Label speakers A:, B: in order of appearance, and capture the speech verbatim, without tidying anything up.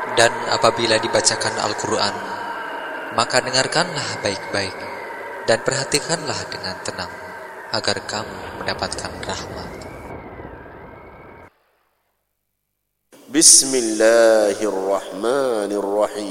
A: Dan apabila dibacakan Al-Quran, maka dengarkanlah baik-baik dan perhatikanlah dengan tenang, agar kamu mendapatkan rahmat.
B: Bismillahirrahmanirrahim.